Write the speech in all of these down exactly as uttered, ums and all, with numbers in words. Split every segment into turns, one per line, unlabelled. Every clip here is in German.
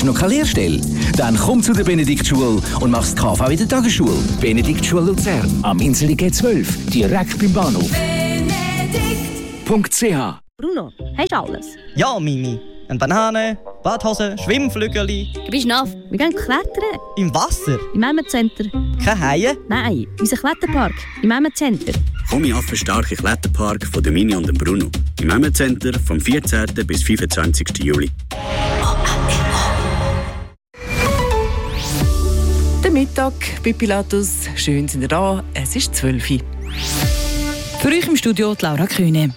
du noch keine Lehrstelle? Dann komm zu der Benediktschule und mach das K V in der Tagesschule. Benediktschule Luzern am Inseli G zwölf, direkt beim Bahnhof. Benedikt Punkt c h.
Bruno, hast du alles?
Ja, Mimi. Eine Banane, Badhose, Schwimmflügeli.
Du bist nass. Wir gehen klettern.
Im Wasser?
Im Emmet-Center.
Keine Haie?
Nein, unser Kletterpark. Im Emmet-Center.
Komm auf den starken Kletterpark von der Mini und dem Bruno. Im Emmet-Center vom vierzehnten bis fünfundzwanzigsten Juli.
Der Mittag bei Pilatus. Schön sind ihr da. Es ist zwölf Uhr.
Für euch im Studio die Laura Kühne.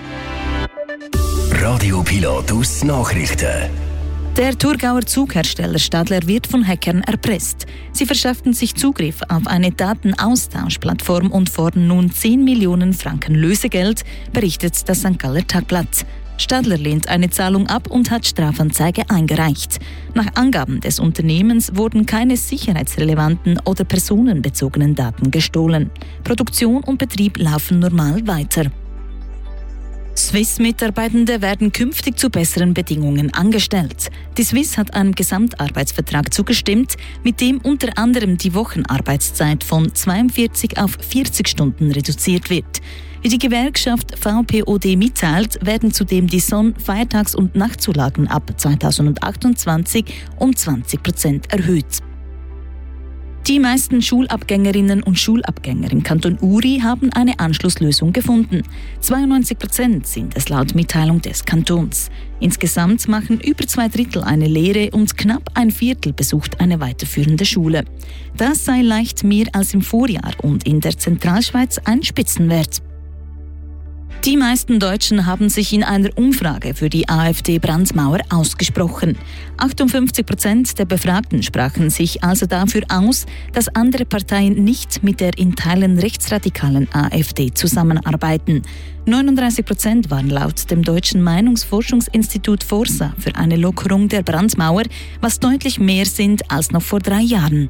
Radio Pilatus Nachrichten.
Der Thurgauer Zughersteller Stadler wird von Hackern erpresst. Sie verschafften sich Zugriff auf eine Datenaustauschplattform und fordern nun zehn Millionen Franken Lösegeld, berichtet das Sankt Galler Tagblatt. Stadler lehnt eine Zahlung ab und hat Strafanzeige eingereicht. Nach Angaben des Unternehmens wurden keine sicherheitsrelevanten oder personenbezogenen Daten gestohlen. Produktion und Betrieb laufen normal weiter. Swiss-Mitarbeitende werden künftig zu besseren Bedingungen angestellt. Die Swiss hat einem Gesamtarbeitsvertrag zugestimmt, mit dem unter anderem die Wochenarbeitszeit von zweiundvierzig auf vierzig Stunden reduziert wird. Wie die Gewerkschaft V P O D mitteilt, werden zudem die Sonn-, Feiertags- und Nachtzulagen ab zweitausendachtundzwanzig um zwanzig Prozent erhöht. Die meisten Schulabgängerinnen und Schulabgänger im Kanton Uri haben eine Anschlusslösung gefunden. zweiundneunzig Prozent sind es laut Mitteilung des Kantons. Insgesamt machen über zwei Drittel eine Lehre und knapp ein Viertel besucht eine weiterführende Schule. Das sei leicht mehr als im Vorjahr und in der Zentralschweiz ein Spitzenwert. Die meisten Deutschen haben sich in einer Umfrage für die AfD-Brandmauer ausgesprochen. achtundfünfzig Prozent der Befragten sprachen sich also dafür aus, dass andere Parteien nicht mit der in Teilen rechtsradikalen AfD zusammenarbeiten. neununddreißig Prozent waren laut dem deutschen Meinungsforschungsinstitut Forsa für eine Lockerung der Brandmauer, was deutlich mehr sind als noch vor drei Jahren.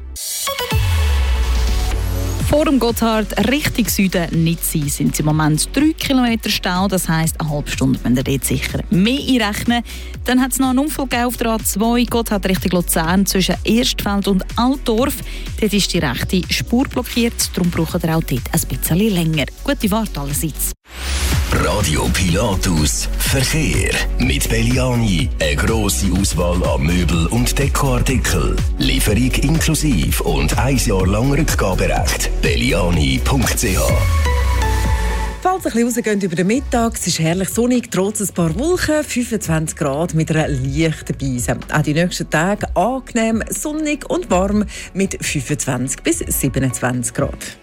Vor dem Gotthard Richtung Süden nicht sein, sind im Moment drei Kilometer Stau, das heisst eine halbe Stunde, wenn ihr dort sicher mehr einrechnen. Dann hat es noch einen Unfall auf der A zwei, Gotthard Richtung Luzern zwischen Erstfeld und Altdorf. Dort ist die rechte Spur blockiert, darum braucht ihr auch dort ein bisschen länger. Gute Fahrt allerseits.
Radio Pilatus Verkehr. Mit Belliani eine grosse Auswahl an Möbel- und Dekoartikeln. Lieferung inklusiv und ein Jahr lang Rückgaberecht. Belliani Punkt c h.
Falls ihr ein bisschen rausgeht über den Mittag, es ist herrlich sonnig, trotz ein paar Wolken, fünfundzwanzig Grad mit einer leichten Brise. Auch die nächsten Tage angenehm, sonnig und warm mit fünfundzwanzig bis siebenundzwanzig Grad.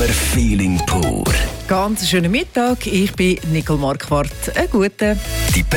Sommerfeeling pur.
Ganz schönen Mittag, ich bin Nicole Marquardt. Einen guten.
Die